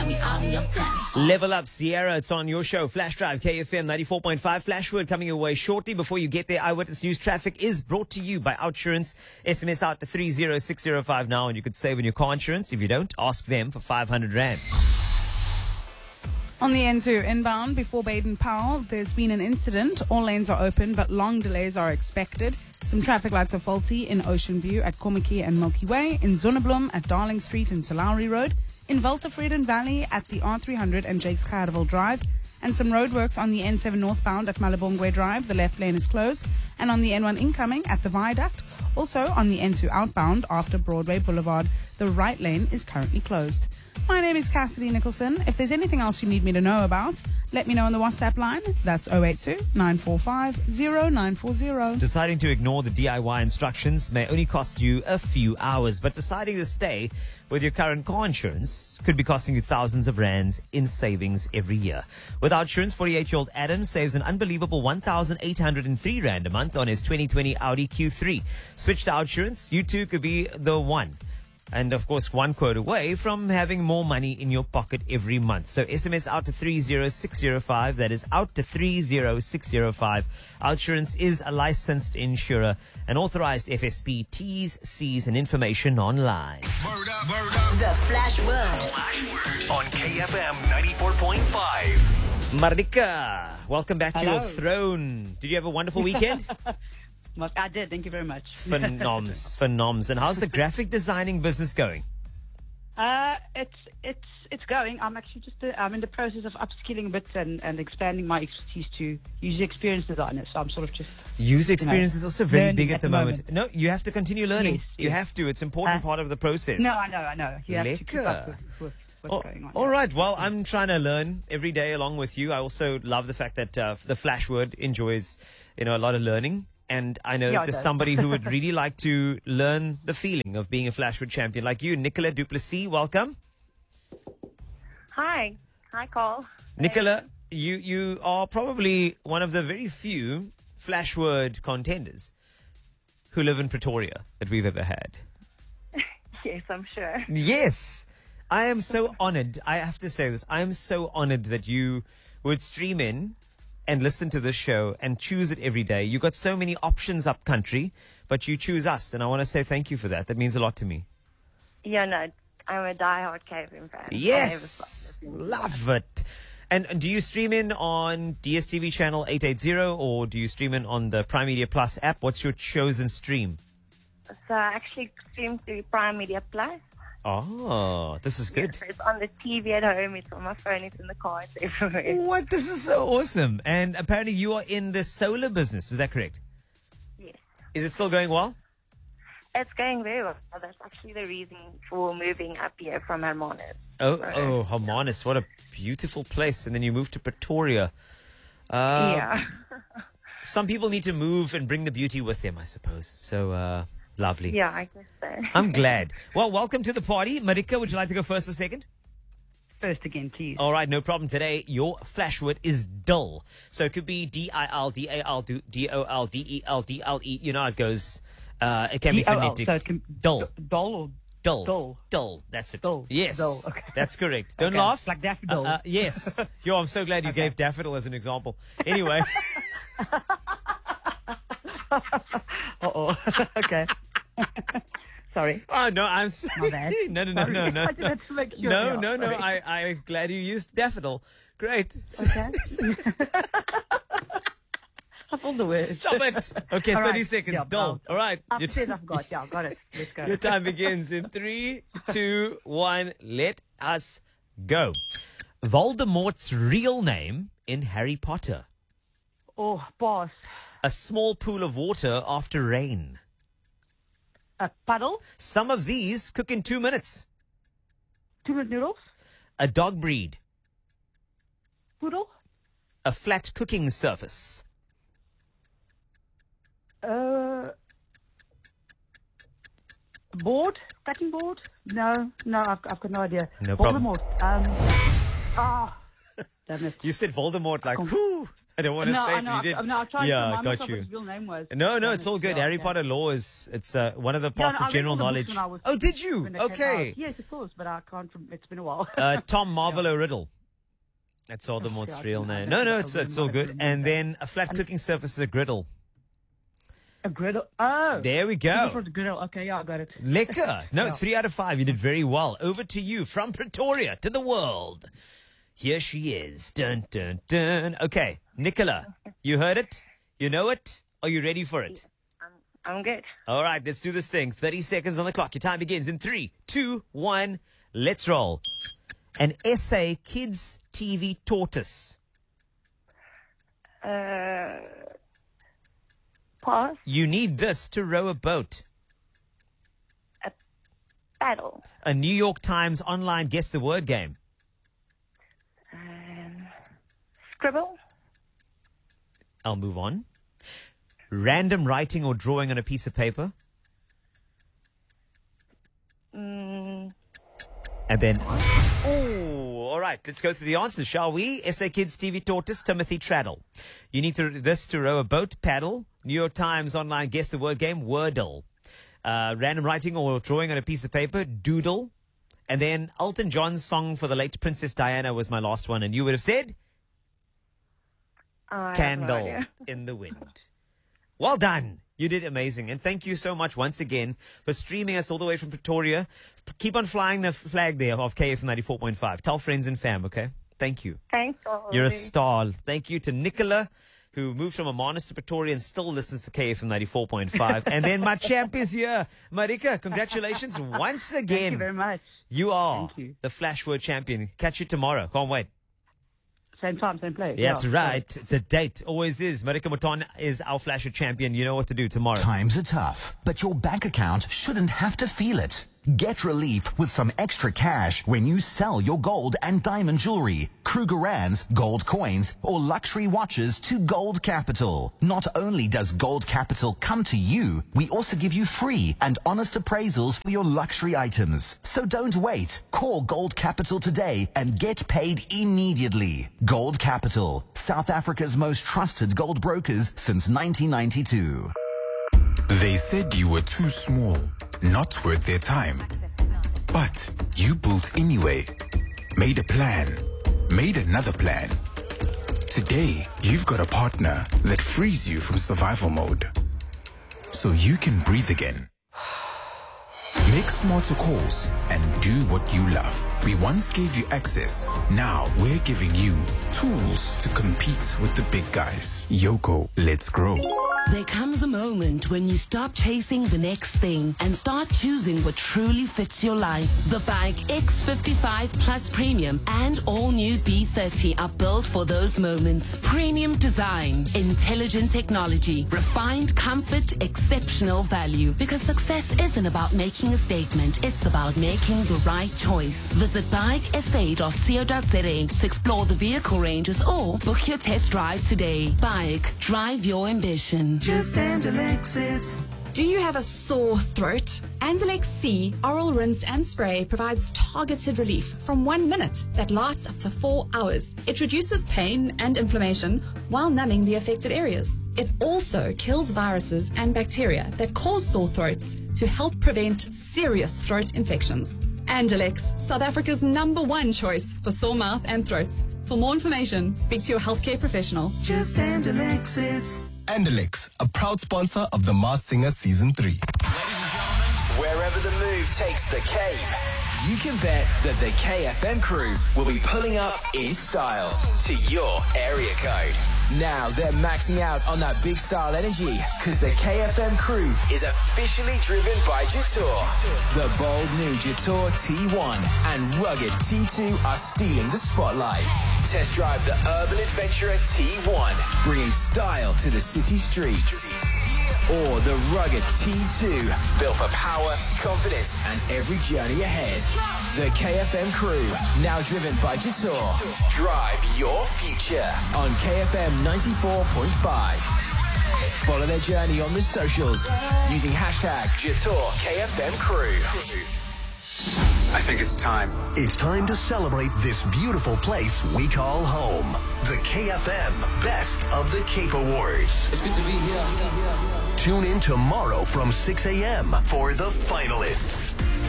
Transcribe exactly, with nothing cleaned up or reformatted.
yummy all in your tummy. Level Up, Sierra, it's on your show. Flash Drive, K F M ninety-four point five. Flashword coming your way shortly. Before you get there, Eyewitness News traffic is brought to you by Outsurance. S M S out to three zero six zero five now and you could save on your car insurance. If you don't, ask them for five hundred rand. On the N two inbound before Baden-Powell, there's been an incident. All lanes are open, but long delays are expected. Some traffic lights are faulty in Ocean View at Kommetjie and Milky Way, in Zonneblom at Darling Street and Salauri Road, in Volta-Vreden Valley at the R three hundred and Jakes Gerwel Drive, and some roadworks on the N seven northbound at Malabongwe Drive. The left lane is closed. And on the N one incoming at the Viaduct. Also on the N two outbound after Broadway Boulevard, the right lane is currently closed. My name is Cassidy Nicholson. If there's anything else you need me to know about, let me know on the WhatsApp line. That's zero eight two, nine four five, zero nine four zero. Deciding to ignore the D I Y instructions may only cost you a few hours, but deciding to stay with your current car insurance could be costing you thousands of rands in savings every year. With Outsurance, forty-eight-year-old Adam saves an unbelievable one thousand eight hundred three rand a month on his twenty twenty Audi Q three. Switch to Outsurance, you too could be the one. And, of course, one quote away from having more money in your pocket every month. So S M S out to three zero six zero five. That is out to three zero six zero five. Outsurance is a licensed insurer and authorized F S P. T's, C's, and information online. Word up, word up. The Flash Word. Flash Word on K F M ninety-four point five. Marika, welcome back to Hello. your throne. Did you have a wonderful weekend? Well, I did. Thank you very much. Phenoms, phenoms. And how's the graphic designing business going? Uh, it's it's it's going. I'm actually just uh, I'm in the process of upskilling a bit and, and expanding my expertise to user experience designer. So I'm sort of just User experience is also very learning big at at the the moment. No, you have to continue learning. Yes, You yes. have to. It's an important Uh, part of the process. no, I know, I know. You have to keep Lekker. up with, with what's Oh, going on. all right. Well, I'm trying to learn every day along with you. I also love the fact that uh, the Flash Word enjoys, you know, a lot of learning. And I know Yeah, that it there's does. somebody who would really like to learn the feeling of being a Flashword champion like you. Nicola Duplessis, welcome. Hi. Hi, Carl. Nicola, you, you are probably one of the very few Flashword contenders who live in Pretoria that we've ever had. Yes, I'm sure. Yes. I am so honored. I have to say this. I am so honored that you would stream in and listen to this show and choose it every day. You got so many options up country, but you choose us. And I want to say thank you for that. That means a lot to me. Yeah, no, I'm a diehard K F M fan. Yes. Love it. And, and do you stream in on D S T V channel eight eighty or do you stream in on the Prime Media Plus app? What's your chosen stream? So I actually stream through Prime Media Plus. Oh, this is good. So it's on the T V at home, it's on my phone, it's in the car, it's everywhere. What? This is so awesome. And apparently you are in the solar business. Is that correct? Yes. Is it still going well? It's going very well. That's actually the reason for moving up here from Hermanus. Oh, So, oh, Hermanus, what a beautiful place. And then you moved to Pretoria. Uh, yeah. Some people need to move and bring the beauty with them, I suppose. So, uh, lovely. Yeah, I guess so. I'm glad. Well, welcome to the party. Marika, would you like to go first or second? First again, please. All right, no problem. Today, your flash word is dull. So it could be D I L, D A L, D O L, D E L, D L E. You know how it goes. Uh, it can be D O L, phonetic. so it can- Dull. Dull or Dull. Dull. Dull. That's it. Dull. Yes. Dull, okay. That's correct. Don't Okay, laugh. like daffodil. Uh, uh, yes. Yo, I'm so glad you Okay. gave daffodil as an example. Anyway. Uh-oh. Okay. Sorry. Oh, no, I'm sorry. My bad. No, no, no, no, no. I just had to make sure. No, Yeah, no, no. sorry. I, I'm glad you used daffodil. Great. Okay. That's all the words. Stop it. Okay, All right. thirty seconds. Yeah, Dull. no. All right. Your, Upstairs I've got. Yeah, got it. Let's go. your time begins in three, two, one. Let us go. Voldemort's real name in Harry Potter. Oh, boss. A small pool of water after rain. A puddle. Some of these cook in two minutes. Two minute noodles. A dog breed. Poodle. A flat cooking surface. Uh, board. Cutting board. No, no, I've, I've got no idea. No problem. Voldemort. Um. Ah. Damn it. You said Voldemort like, whoo. I don't want to No, say I it, know. but you did. No, I tried to yeah, remind got myself you. what his real name was. No, no, Yeah, it's all good. yeah, Harry yeah. Potter law is it's uh, one of the parts Yeah, no, of I read general all the books knowledge. when I was- Oh, did you? when they came Okay. out. Yes, of course, but I can't. Rem- It's been a while. Uh, Tom Marvolo Riddle. That's Voldemort's yeah, I real don't- I name. don't No, no, think it's I it's all remember good. that. And then a flat cooking surface is a griddle. A griddle. Oh. There we This go. was a griddle. Okay, yeah, I got it. Lekker. No, Yeah. three out of five. You did very well. Over to you from Pretoria to the world. Here she is. Dun, dun, dun. Okay, Nicola, you heard it? You know it? Are you ready for it? I'm good. All right, let's do this thing. thirty seconds on the clock. Your time begins in three, two, one. Let's roll. An S A Kids T V tortoise. Uh, pause. You need this to row a boat. Battle. A New York Times online guess the word game. Um, scribble. I'll move on. Random writing or drawing on a piece of paper. Mm, And then, oh, all right, let's go through the answers, shall we? S A Kids T V tortoise, Timothy Traddle. You need to this to row a boat, paddle. New York Times online guess the word game, Wordle. Uh, random writing or drawing on a piece of paper, Doodle. And then Elton John's song for the late Princess Diana was my last one. And you would have said, I have no Candle idea. in the Wind. Well done. You did amazing. And thank you so much once again for streaming us all the way from Pretoria. Keep on flying the flag there of K F M ninety-four point five. Tell friends and fam, okay? Thank you. Thanks, all. You're a star. Thank you to Nicola, who moved from Amanus to Pretoria and still listens to K F M ninety-four point five. And then my champ is here. Marika, congratulations once again. Thank you very much. You are Thank you. the Flashword champion. Catch you tomorrow. Can't wait. Same time, same place. Yeah, that's right. It's a date. Always is. Marika Moton is our Flasher champion. You know what to do tomorrow. Times are tough, but your bank account shouldn't have to feel it. Get relief with some extra cash when you sell your gold and diamond jewelry, Krugerrands, gold coins, or luxury watches to Gold Capital. Not only does Gold Capital come to you, we also give you free and honest appraisals for your luxury items. So don't wait. Call Gold Capital today and get paid immediately. Gold Capital, South Africa's most trusted gold brokers since nineteen ninety-two. They said you were too small, not worth their time. But you built anyway. Made a plan. Made another plan. Today, you've got a partner that frees you from survival mode. So you can breathe again. Make smarter calls and do what you love. We once gave you access. Now we're giving you tools to compete with the big guys. Yoko, let's grow. There comes a moment when you stop chasing the next thing and start choosing what truly fits your life. The Bike X fifty-five Plus Premium and all-new B thirty are built for those moments. Premium design, intelligent technology, refined comfort, exceptional value. Because success isn't about making a statement, it's about making the right choice. Visit bike s a dot co dot z a to explore the vehicle ranges or book your test drive today. Bike, drive your ambition. Just Andalex it. Do you have a sore throat? Andalex C Oral Rinse and Spray provides targeted relief from one minute that lasts up to four hours. It reduces pain and inflammation while numbing the affected areas. It also kills viruses and bacteria that cause sore throats to help prevent serious throat infections. Andalex, South Africa's number one choice for sore mouth and throats. For more information, speak to your healthcare professional. Just Andalex it. Andalex, a proud sponsor of The Masked Singer Season three. Wherever the move takes the Cape, you can bet that the K F M crew will be pulling up in style to your area code. Now they're maxing out on that big style energy because the K F M crew is officially driven by Jatour. The bold new Jatour T one and rugged T two are stealing the spotlight. Test drive the urban adventurer T one, bringing style to the city streets. Or the rugged T two, built for power, confidence, and every journey ahead. The K F M crew, now driven by Jatour. Drive your future on K F M ninety-four point five. Follow their journey on the socials using hashtag Jatour K F M crew. I think it's time. It's time to celebrate this beautiful place we call home. The K F M Best of the Cape Awards. It's good to be here. Tune in tomorrow from six a.m. for the finalists.